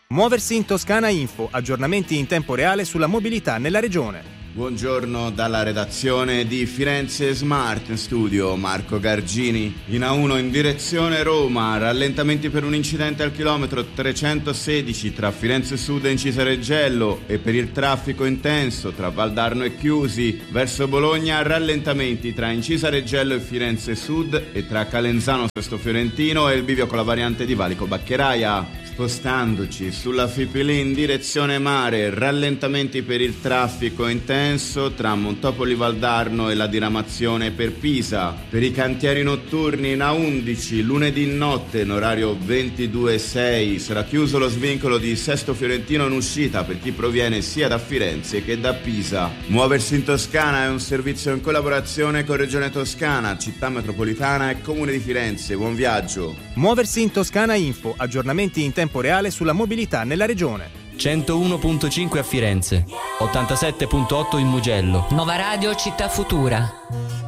Muoversi in Toscana Info, aggiornamenti in tempo reale sulla mobilità nella regione. Buongiorno dalla redazione di Firenze Smart Studio, Marco Gargini. In A1 in direzione Roma, rallentamenti per un incidente al chilometro 316 tra Firenze Sud e Incisareggello e per il traffico intenso tra Valdarno e Chiusi. Verso Bologna rallentamenti tra Incisareggello e Firenze Sud e tra Calenzano Sesto Fiorentino e il bivio con la variante di Valico Baccheraia. Spostandoci sulla Fipili in direzione mare, rallentamenti per il traffico intenso tra Montopoli Valdarno e la diramazione per Pisa. Per i cantieri notturni in A11, lunedì notte in orario 22:06 sarà chiuso lo svincolo di Sesto Fiorentino in uscita per chi proviene sia da Firenze che da Pisa. Muoversi in Toscana è un servizio in collaborazione con Regione Toscana, Città Metropolitana e Comune di Firenze. Buon viaggio. Muoversi in Toscana Info, aggiornamenti in tempo reale sulla mobilità nella regione. 101.5 a Firenze, 87.8 in Mugello. Nova Radio Città Futura.